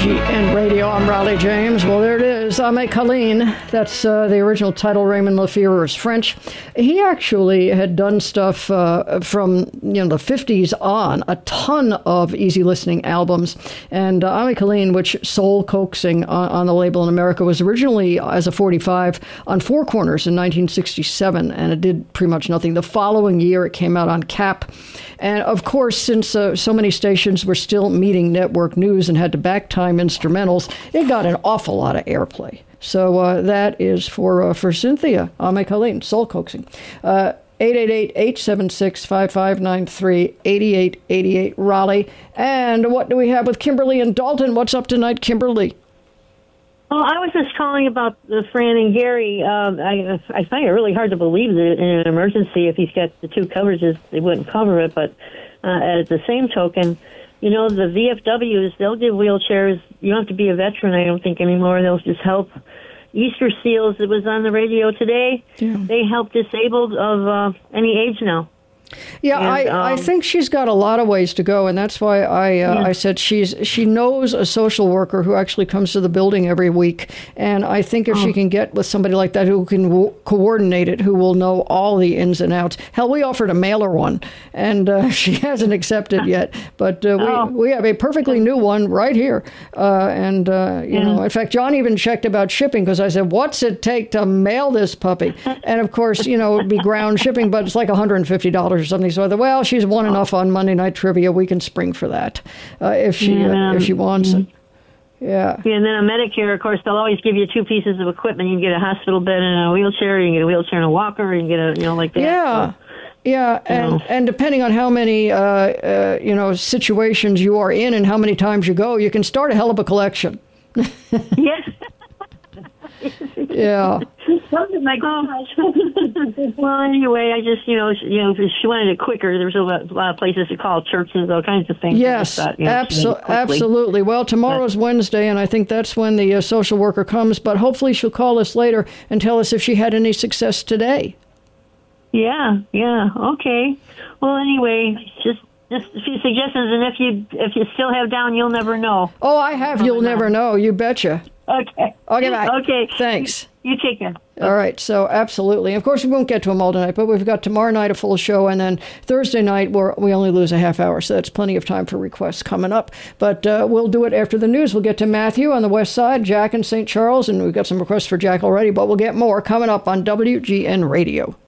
WGN Radio. I'm Riley James. Well, there it is. Ahmed Khalin. That's the original title. Raymond LaFever is French. He actually had done stuff from the 50s on, a ton of easy listening albums. And Ahmed Khalin, which Soul Coaxing on the label in America, was originally as a 45 on Four Corners in 1967, and it did pretty much nothing. The following year, it came out on Cap. And of course, since so many stations were still meeting network news and had to backtime instrumentals, it got an awful lot of airplay. So that is for Cynthia, Ahmed Khalin, Soul Coaxing. 888-876-5593, 8888 Raleigh. And what do we have with Kimberly and Dalton? What's up tonight, Kimberly? Oh, I was just calling about Fran and Gary. I find it really hard to believe that in an emergency, if he's got the two coverages, they wouldn't cover it. But at the same token, the VFWs, they'll give wheelchairs. You don't have to be a veteran, I don't think, anymore. They'll just help. Easter Seals, it was on the radio today. Yeah. They help disabled of any age now. Yeah, and, I think she's got a lot of ways to go, and that's why I said she knows a social worker who actually comes to the building every week, and I think if she can get with somebody like that who can coordinate it, who will know all the ins and outs. Hell, we offered a mailer one, and she hasn't accepted yet, but we have a perfectly new one right here, in fact, John even checked about shipping, because I said, what's it take to mail this puppy? And of course, it would be ground shipping, but it's like $150 or something. So I thought, well, she's won enough on Monday Night Trivia. We can spring for that if she wants it. Yeah. And then on Medicare, of course, they'll always give you two pieces of equipment. You can get a hospital bed and a wheelchair. You can get a wheelchair and a walker. You can get a, like that. Yeah. So, yeah, and depending on how many, situations you are in and how many times you go, you can start a hell of a collection. Yes. Yeah. Something like well, anyway, I just, if she wanted it quicker, there's a lot of places to call, churches, all kinds of things. Yes, absolutely. Well, tomorrow's Wednesday, and I think that's when the social worker comes, but hopefully she'll call us later and tell us if she had any success today. Yeah, okay. Well, anyway, just a few suggestions, and if you still have down, you'll never know. Oh, I have. You'll never know. You betcha. Okay. Bye. Okay. Thanks. You take care. All right. So absolutely. Of course, we won't get to them all tonight, but we've got tomorrow night a full show, and then Thursday night we only lose a half hour, so that's plenty of time for requests coming up. But we'll do it after the news. We'll get to Matthew on the west side, Jack in St. Charles, and we've got some requests for Jack already, but we'll get more coming up on WGN Radio.